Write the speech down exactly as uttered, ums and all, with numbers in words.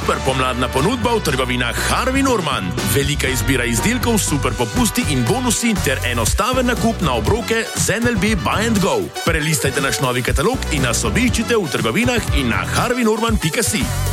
Super pomladna ponudba v trgovinah Harvey Norman. Velika izbira izdelkov, super popusti in bonusi ter enostaven nakup na obroke z N L B Buy and Go. Prelistajte naš novi katalog in nas obiščite v trgovinah in na harvey norman pika si.